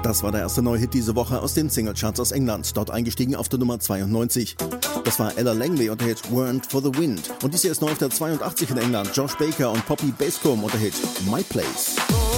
Das war der erste neue Hit diese Woche aus den Singlecharts aus England. Dort eingestiegen auf der Nummer 92. Das war Ella Langley unter Hit Weren't for the Wind. Und dies hier ist neu auf der 82 in England. Josh Baker und Poppy Bascombe unter Hit My Place.